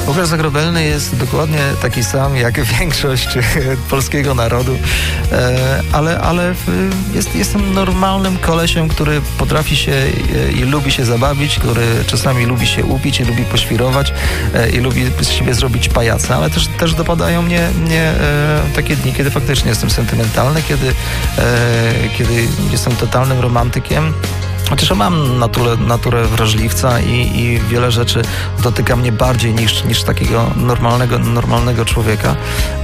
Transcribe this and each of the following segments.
Łukasz Zagrobelny jest dokładnie taki sam jak większość polskiego narodu, ale jestem normalnym kolesiem, który potrafi się i lubi się zabawić, który czasami lubi się upić i lubi poświrować i lubi z siebie zrobić pajaca, ale też dopadają mnie takie dni, kiedy faktycznie jestem sentymentalny, kiedy jestem totalnym romantykiem. Chociaż ja mam naturę wrażliwca i wiele rzeczy dotyka mnie bardziej niż takiego normalnego człowieka.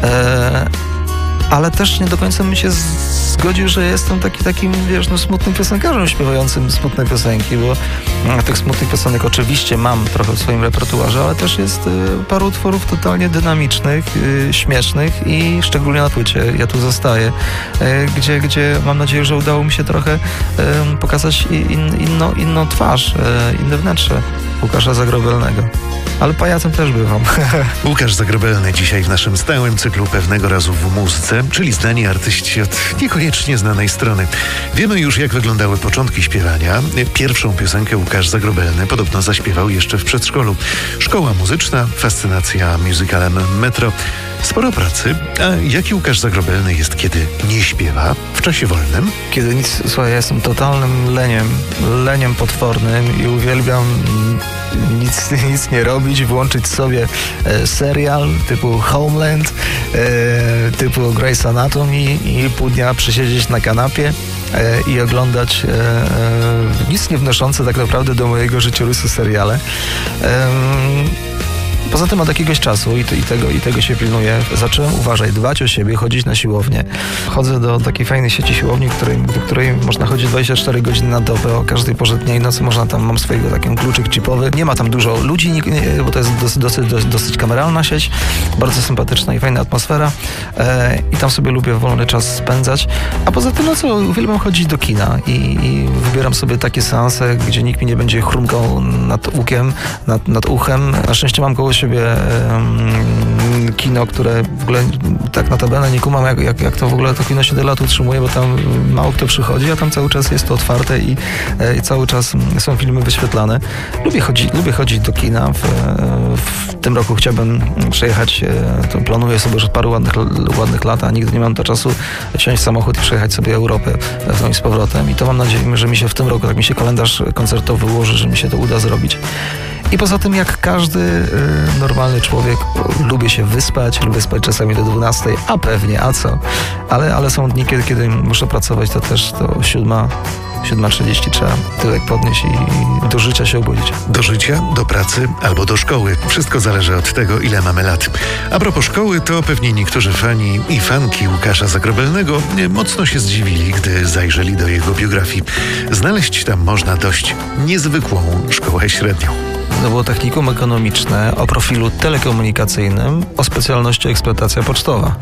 Ale też nie do końca bym się zgodził, że jestem takim, smutnym piosenkarzem śpiewającym smutne piosenki, bo tych smutnych piosenek oczywiście mam trochę w swoim repertuarze, ale też jest paru utworów totalnie dynamicznych, śmiesznych i szczególnie na płycie Ja tu zostaję, gdzie mam nadzieję, że udało mi się trochę pokazać inną twarz, inne wnętrze Łukasza Zagrobelnego. Ale pajacem też bywam. Łukasz Zagrobelny dzisiaj w naszym stałym cyklu Pewnego razu w muzyce, czyli znani artyści od niekoniecznie znanej strony. Wiemy już, jak wyglądały początki śpiewania. Pierwszą piosenkę Łukasz Zagrobelny podobno zaśpiewał jeszcze w przedszkolu. Szkoła muzyczna, fascynacja musicalem Metro. Sporo pracy. A jaki Łukasz Zagrobelny jest, kiedy nie śpiewa w czasie wolnym? Kiedy nic, słuchaj, ja jestem totalnym leniem potwornym i uwielbiam nic nie robić, włączyć sobie serial typu Homeland, typu Grey's Anatomy i pół dnia przesiedzieć na kanapie i oglądać nic nie wnoszące tak naprawdę do mojego życiorysu seriale. Poza tym od jakiegoś czasu i tego się pilnuję. Zacząłem, dbać o siebie, chodzić na siłownię. Chodzę do takiej fajnej sieci siłowni, do której można chodzić 24 godziny na dobę, o każdej porze dnia i nocy mam swojego taki kluczyk chipowy. Nie ma tam dużo ludzi, bo to jest dosyć kameralna sieć, bardzo sympatyczna i fajna atmosfera i tam sobie lubię wolny czas spędzać. A poza tym, uwielbiam chodzić do kina i wybieram sobie takie seanse, gdzie nikt mi nie będzie chrumkał nad uchem. Na szczęście mam koło siebie kino, które w ogóle tak notabene nie kumam, jak to w ogóle to kino się do lat utrzymuje, bo tam mało kto przychodzi, a tam cały czas jest to otwarte i cały czas są filmy wyświetlane. Lubię chodzić do kina. W tym roku chciałbym przejechać, to planuję sobie już od paru ładnych lat, a nigdy nie mam czasu wsiąść w samochód i przejechać sobie Europę z powrotem. I to mam nadzieję, że mi się w tym roku, tak mi się kalendarz koncertowy ułoży, że mi się to uda zrobić. I poza tym, jak każdy normalny człowiek, lubię się wyspać, lubię spać czasami do 12, a pewnie, a co? Ale są dni, kiedy muszę pracować, to też to 7:30 trzeba tyłek podnieść i do życia się obudzić. Do życia, do pracy albo do szkoły. Wszystko zależy od tego, ile mamy lat. A propos szkoły, to pewnie niektórzy fani i fanki Łukasza Zagrobelnego mocno się zdziwili, gdy zajrzeli do jego biografii. Znaleźć tam można dość niezwykłą szkołę średnią. To było technikum ekonomiczne o profilu telekomunikacyjnym o specjalności eksploatacja pocztowa.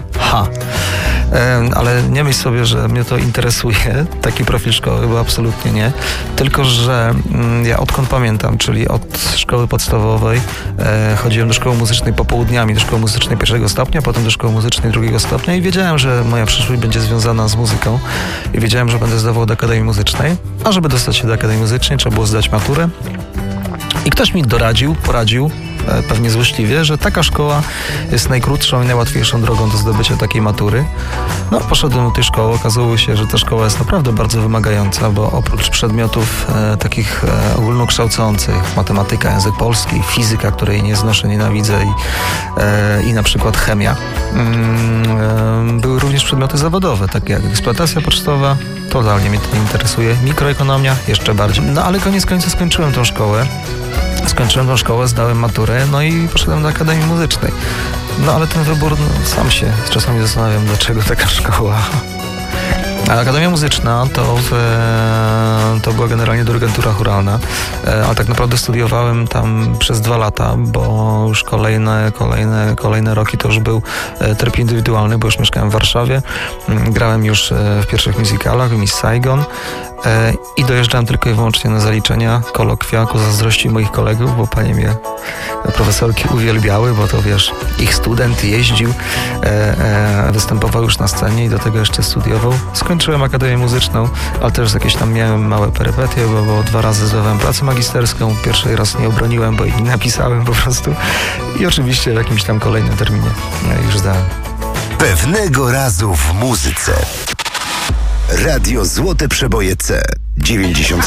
Ale nie myśl sobie, że mnie to interesuje, taki profil szkoły, bo absolutnie nie. Tylko że ja odkąd pamiętam, czyli od szkoły podstawowej chodziłem do szkoły muzycznej popołudniami, do szkoły muzycznej 1. stopnia, potem do szkoły muzycznej 2. stopnia i wiedziałem, że moja przyszłość będzie związana z muzyką i wiedziałem, że będę zdawał do Akademii Muzycznej, a żeby dostać się do Akademii Muzycznej trzeba było zdać maturę. I ktoś mi poradził, pewnie złośliwie, że taka szkoła jest najkrótszą i najłatwiejszą drogą do zdobycia takiej matury. Poszedłem do tej szkoły, okazało się, że ta szkoła jest naprawdę bardzo wymagająca, bo oprócz przedmiotów takich ogólnokształcących, matematyka, język polski, fizyka, której nie znoszę, nienawidzę i na przykład chemia, były również przedmioty zawodowe, takie jak eksploatacja pocztowa, totalnie mnie to nie interesuje, mikroekonomia jeszcze bardziej. Ale koniec końców skończyłem tą szkołę, zdałem maturę, i poszedłem do Akademii Muzycznej. Ale ten wybór, sam się czasami zastanawiam, dlaczego taka szkoła. A Akademia Muzyczna to była generalnie dyrygentura chóralna, ale tak naprawdę studiowałem tam przez 2 lata, bo już kolejne roki to już był tryb indywidualny, bo już mieszkałem w Warszawie, grałem już w pierwszych musicalach, Miss Saigon i dojeżdżałem tylko i wyłącznie na zaliczenia, kolokwia ku zazdrości moich kolegów, bo panie mnie profesorki uwielbiały, bo to wiesz, ich student jeździł, występował już na scenie i do tego jeszcze studiował. Skończyłem Akademię Muzyczną, ale też jakieś tam miałem małe perypetie, bo 2 razy zdawałem pracę magisterską, pierwszy raz nie obroniłem, bo jej nie napisałem po prostu i oczywiście w jakimś tam kolejnym terminie już zdałem. Pewnego razu w muzyce. Radio Złote Przeboje C 96,6